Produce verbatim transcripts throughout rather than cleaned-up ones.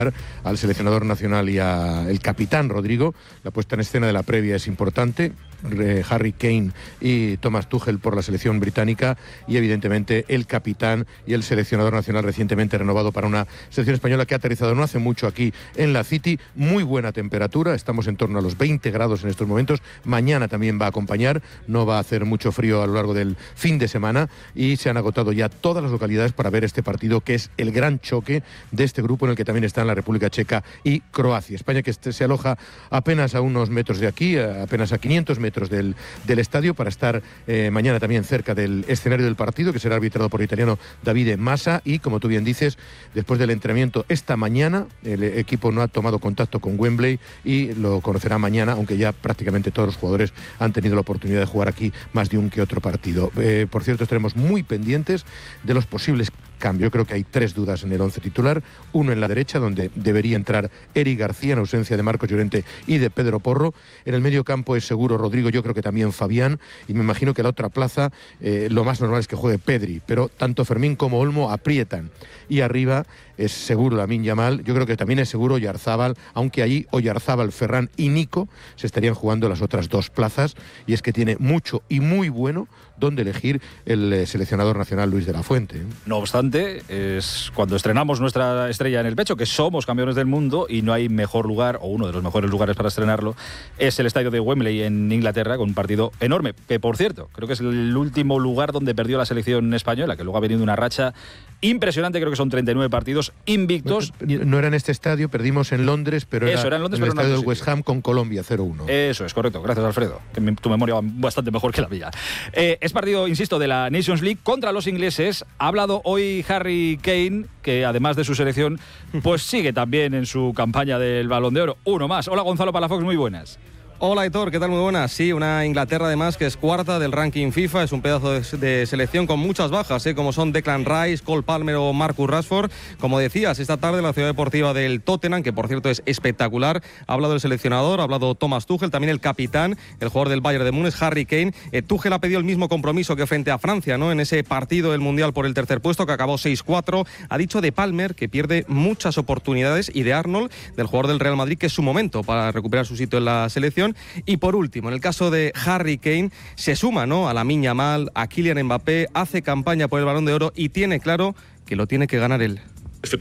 al seleccionador nacional y al capitán Rodrigo. La puesta en escena de la previa es importante. Harry Kane y Thomas Tuchel por la selección británica y evidentemente el capitán y el seleccionador nacional recientemente renovado para una selección española que ha aterrizado no hace mucho aquí en la City. Muy buena temperatura, estamos en torno a los veinte grados en estos momentos. Mañana también va a acompañar, no va a hacer mucho frío a lo largo del fin de semana y se han agotado ya todas las localidades para ver este partido que es el gran choque de este grupo en el que también están la República Checa y Croacia. España que se aloja apenas a unos metros de aquí, apenas a quinientos metros Del, del estadio para estar eh, mañana también cerca del escenario del partido, que será arbitrado por el italiano Davide Massa. Y como tú bien dices, después del entrenamiento esta mañana el equipo no ha tomado contacto con Wembley y lo conocerá mañana, aunque ya prácticamente todos los jugadores han tenido la oportunidad de jugar aquí más de un que otro partido. Eh, por cierto, estaremos muy pendientes de los posibles cambios. Yo creo que hay tres dudas en el once titular, uno en la derecha donde debería entrar Eric García en ausencia de Marcos Llorente y de Pedro Porro. En el medio campo es seguro Rodrigo, yo creo que también Fabián, y me imagino que la otra plaza eh, lo más normal es que juegue Pedri, pero tanto Fermín como Olmo aprietan. Y arriba es seguro Lamine Yamal, yo creo que también es seguro Oyarzábal, aunque allí Oyarzábal, Ferran y Nico se estarían jugando las otras dos plazas, y es que tiene mucho y muy bueno donde elegir el eh, seleccionador nacional Luis de la Fuente. ¿eh? No obstante, es cuando estrenamos nuestra estrella en el pecho, que somos campeones del mundo y no hay mejor lugar, o uno de los mejores lugares para estrenarlo, es el estadio de Wembley en Inglaterra, con un partido enorme, que por cierto, creo que es el último lugar donde perdió la selección española, que luego ha venido una racha impresionante, creo que son treinta y nueve partidos invictos. No era en este estadio, perdimos en Londres, pero Eso, era, era en, Londres, en el pero estadio no, del West Ham con Colombia cero uno. Eso es, correcto, gracias Alfredo, que mi, tu memoria va bastante mejor que la mía. Eh, es partido, insisto, de la Nations League contra los ingleses. Ha hablado hoy Harry Kane, que además de su selección, pues sigue también en su campaña del Balón de Oro. Uno más. Hola Gonzalo Palafox, muy buenas. Hola Aitor, ¿qué tal? Muy buenas. Sí, una Inglaterra además que es cuarta del ranking FIFA, es un pedazo de, de selección con muchas bajas, ¿eh? como son Declan Rice, Cole Palmer o Marcus Rashford. Como decías, esta tarde la ciudad deportiva del Tottenham, que por cierto es espectacular, ha hablado el seleccionador, ha hablado Thomas Tuchel, también el capitán, el jugador del Bayern de Múnich, Harry Kane. Eh, Tuchel ha pedido el mismo compromiso que frente a Francia, ¿no? En ese partido del Mundial por el tercer puesto, que acabó seis cuatro. Ha dicho de Palmer que pierde muchas oportunidades y de Arnold, del jugador del Real Madrid, que es su momento para recuperar su sitio en la selección. Y por último, en el caso de Harry Kane, se suma, ¿no?, a Lamine Yamal, a Kylian Mbappé, hace campaña por el Balón de Oro y tiene claro que lo tiene que ganar él. Es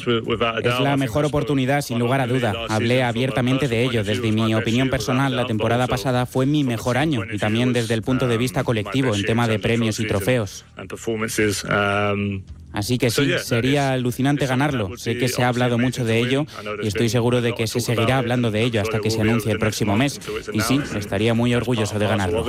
la mejor oportunidad, sin lugar a duda. Hablé abiertamente de ello. Desde mi opinión personal, la temporada pasada fue mi mejor año y también desde el punto de vista colectivo en tema de premios y trofeos. Así que sí, sería alucinante ganarlo. Sé que se ha hablado mucho de ello y estoy seguro de que se seguirá hablando de ello hasta que se anuncie el próximo mes. Y sí, estaría muy orgulloso de ganarlo.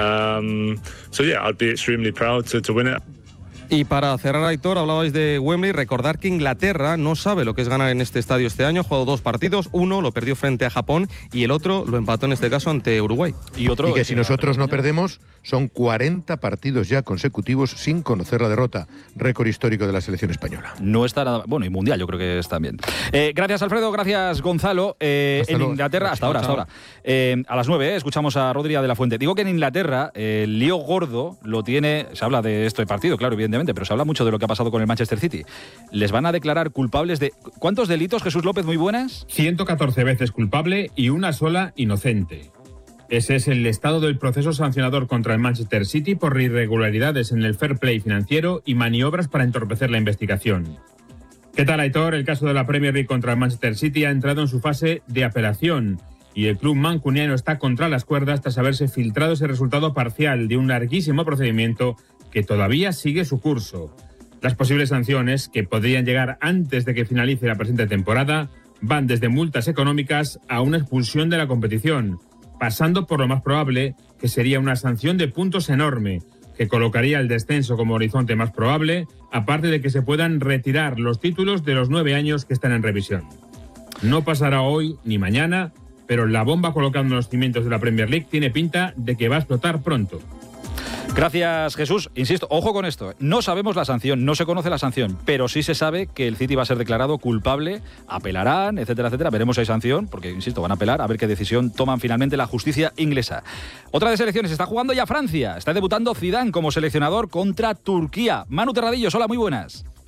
Y para cerrar, Aitor, hablabais de Wembley. Recordar que Inglaterra no sabe lo que es ganar en este estadio este año. Ha jugado dos partidos, uno lo perdió frente a Japón y el otro lo empató en este caso ante Uruguay. Y, otro, y que si nosotros no perdemos, son cuarenta partidos ya consecutivos sin conocer la derrota. Récord histórico de la selección española. No está nada... Bueno, y mundial yo creo que es también. Eh, gracias Alfredo, gracias Gonzalo. Eh, en luego. Inglaterra, hasta ahora, hasta ahora. Eh, a las nueve, eh, escuchamos a Rodri de la Fuente. Digo que en Inglaterra eh, el lío gordo lo tiene... Se habla de esto de partido, claro, evidentemente, pero se habla mucho de lo que ha pasado con el Manchester City. Les van a declarar culpables de... ¿Cuántos delitos, Jesús López? Muy buenas. ciento catorce veces culpable y una sola inocente. Ese es el estado del proceso sancionador contra el Manchester City por irregularidades en el fair play financiero y maniobras para entorpecer la investigación. ¿Qué tal, Aitor? El caso de la Premier League contra el Manchester City ha entrado en su fase de apelación y el club mancuniano está contra las cuerdas tras haberse filtrado ese resultado parcial de un larguísimo procedimiento que todavía sigue su curso. Las posibles sanciones, que podrían llegar antes de que finalice la presente temporada, van desde multas económicas a una expulsión de la competición, pasando por lo más probable, que sería una sanción de puntos enorme, que colocaría el descenso como horizonte más probable, aparte de que se puedan retirar los títulos de los nueve años que están en revisión. No pasará hoy ni mañana, pero la bomba colocando en los cimientos de la Premier League tiene pinta de que va a explotar pronto. Gracias, Jesús. Insisto, ojo con esto. No sabemos la sanción, no se conoce la sanción, pero sí se sabe que el City va a ser declarado culpable, apelarán, etcétera, etcétera. Veremos si hay sanción, porque, insisto, van a apelar a ver qué decisión toman finalmente la justicia inglesa. Otra de selecciones, está jugando ya Francia. Está debutando Zidane como seleccionador contra Turquía. Manu Terradillos, hola, muy buenas.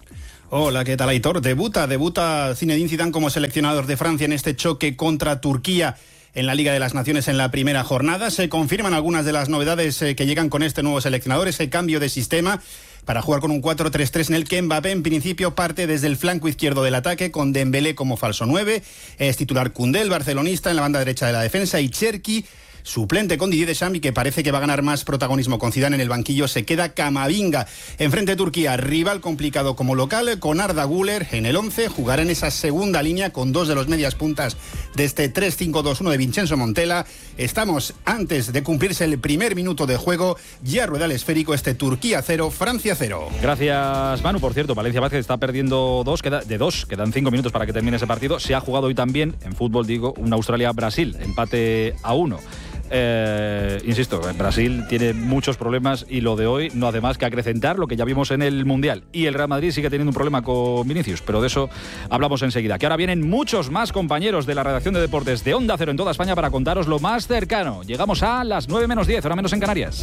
Hola, ¿qué tal, Aitor? Debuta, debuta Zinedine Zidane como seleccionador de Francia en este choque contra Turquía en la Liga de las Naciones en la primera jornada. Se confirman algunas de las novedades eh, que llegan con este nuevo seleccionador, ese cambio de sistema para jugar con un cuatro tres tres en el que Mbappé en principio parte desde el flanco izquierdo del ataque con Dembélé como falso nueve. Es titular Koundé, el barcelonista, en la banda derecha de la defensa, y Cherki, suplente con Didier Deschamps, y que parece que va a ganar más protagonismo con Zidane en el banquillo, se queda Camavinga. Enfrente de Turquía, rival complicado como local, con Arda Güler en el once, jugará en esa segunda línea con dos de los medias puntas de este tres cinco dos uno de Vincenzo Montella. Estamos antes de cumplirse el primer minuto de juego, ya rueda el esférico este Turquía cero, Francia cero. Gracias, Manu. Por cierto, Valencia Vázquez está perdiendo dos, queda, de dos, quedan cinco minutos para que termine ese partido. Se ha jugado hoy también, en fútbol digo, un Australia-Brasil, empate a uno. Eh, insisto, Brasil tiene muchos problemas y lo de hoy no hace más que acrecentar lo que ya vimos en el Mundial. Y el Real Madrid sigue teniendo un problema con Vinicius, pero de eso hablamos enseguida. Que ahora vienen muchos más compañeros de la redacción de deportes de Onda Cero en toda España para contaros lo más cercano. Llegamos a las nueve menos diez, hora menos en Canarias.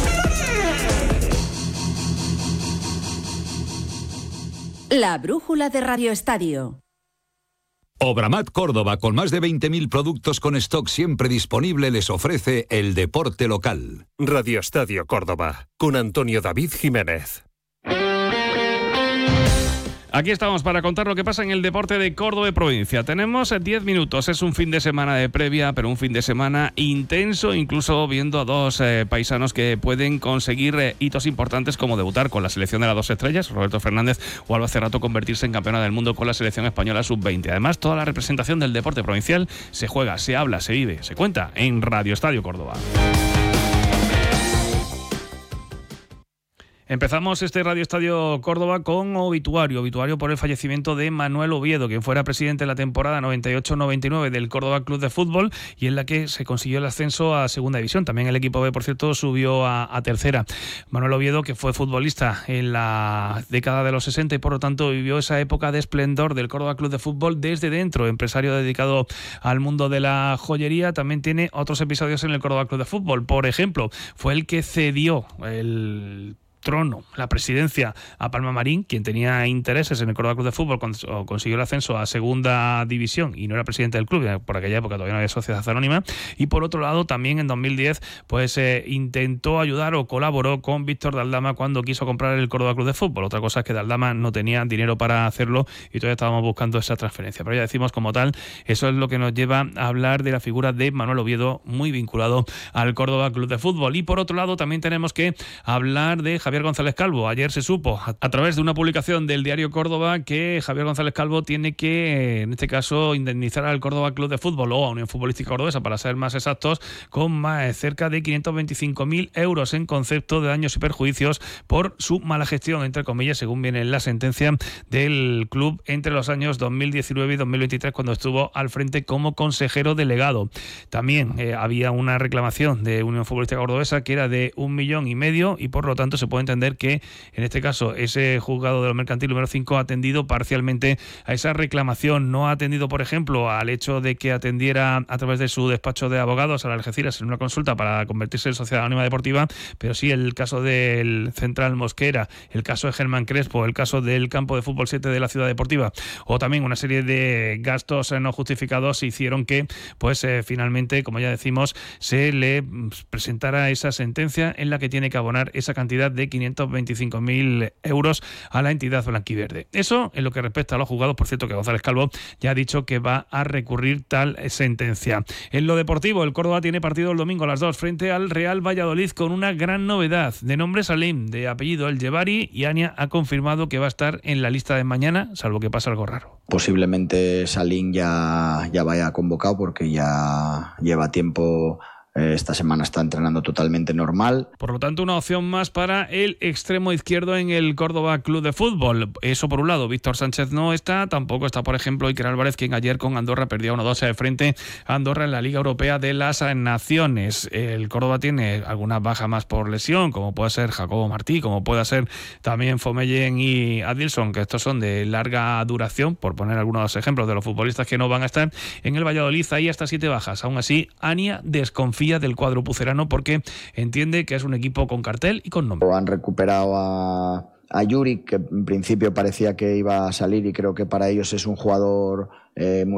La brújula de Radio Estadio. Obramat Córdoba, con más de veinte mil productos con stock siempre disponible, les ofrece el deporte local. Radio Estadio Córdoba, con Antonio David Jiménez. Aquí estamos para contar lo que pasa en el deporte de Córdoba y provincia. Tenemos diez minutos, es un fin de semana de previa, pero un fin de semana intenso, incluso viendo a dos eh, paisanos que pueden conseguir eh, hitos importantes como debutar con la selección de las dos estrellas, Roberto Fernández, o Alba Cerrato convertirse en campeona del mundo con la selección española sub veinte. Además, toda la representación del deporte provincial se juega, se habla, se vive, se cuenta en Radio Estadio Córdoba. Empezamos este Radio Estadio Córdoba con obituario, obituario por el fallecimiento de Manuel Oviedo, quien fuera presidente de la temporada noventa y ocho noventa y nueve del Córdoba Club de Fútbol y en la que se consiguió el ascenso a Segunda División. También el equipo B, por cierto, subió a, a Tercera. Manuel Oviedo, que fue futbolista en la década de los sesenta y por lo tanto vivió esa época de esplendor del Córdoba Club de Fútbol desde dentro, empresario dedicado al mundo de la joyería. También tiene otros episodios en el Córdoba Club de Fútbol. Por ejemplo, fue el que cedió el trono, la presidencia a Palma Marín, quien tenía intereses en el Córdoba Club de Fútbol, consiguió el ascenso a Segunda División y no era presidente del club, por aquella época todavía no había sociedad anónima. Y por otro lado, también en dos mil diez pues eh, intentó ayudar o colaboró con Víctor de Aldama cuando quiso comprar el Córdoba Club de Fútbol. Otra cosa es que de Aldama no tenía dinero para hacerlo y todavía estábamos buscando esa transferencia, pero ya decimos, como tal, eso es lo que nos lleva a hablar de la figura de Manuel Oviedo, muy vinculado al Córdoba Club de Fútbol. Y por otro lado, también tenemos que hablar de Javier González Calvo. Ayer se supo, a través de una publicación del diario Córdoba, que Javier González Calvo tiene que, en este caso, indemnizar al Córdoba Club de Fútbol o a Unión Futbolística Cordobesa, para ser más exactos, con más, cerca de quinientos veinticinco mil euros en concepto de daños y perjuicios por su mala gestión, entre comillas, según viene en la sentencia del club entre los años dos mil diecinueve y dos mil veintitrés, cuando estuvo al frente como consejero delegado. También eh, había una reclamación de Unión Futbolística Cordobesa que era de un millón y medio y por lo tanto se puede entender que en este caso ese juzgado de lo mercantil número cinco ha atendido parcialmente a esa reclamación. No ha atendido, por ejemplo, al hecho de que atendiera a través de su despacho de abogados a la Algeciras en una consulta para convertirse en sociedad anónima deportiva, pero sí el caso del Central Mosquera, el caso de Germán Crespo, el caso del campo de fútbol siete de la Ciudad Deportiva, o también una serie de gastos no justificados hicieron que, pues eh, finalmente, como ya decimos, se le presentara esa sentencia en la que tiene que abonar esa cantidad de quinientos veinticinco mil euros a la entidad blanquiverde. Eso en lo que respecta a los juzgados. Por cierto, que González Calvo ya ha dicho que va a recurrir tal sentencia. En lo deportivo, el Córdoba tiene partido el domingo a las dos frente al Real Valladolid con una gran novedad. De nombre Salim, de apellido El Yevari, y Ania ha confirmado que va a estar en la lista de mañana, salvo que pase algo raro. Posiblemente Salim ya, ya vaya convocado porque ya lleva tiempo. Esta semana está entrenando totalmente normal. Por lo tanto, una opción más para el extremo izquierdo en el Córdoba Club de Fútbol. Eso por un lado. Víctor Sánchez no está, tampoco está, por ejemplo, Iker Álvarez, quien ayer con Andorra perdió uno dos de frente a Andorra en la Liga Europea de las Naciones. El Córdoba tiene alguna baja más por lesión, como puede ser Jacobo Martí, como puede ser también Fomellen y Adilson, que estos son de larga duración, por poner algunos ejemplos de los futbolistas que no van a estar. En el Valladolid hay hasta siete bajas. Aún así, Ania desconfía del cuadro pucerano porque entiende que es un equipo con cartel y con nombre. Han recuperado a, a Yuri, que en principio parecía que iba a salir y creo que para ellos es un jugador eh, muy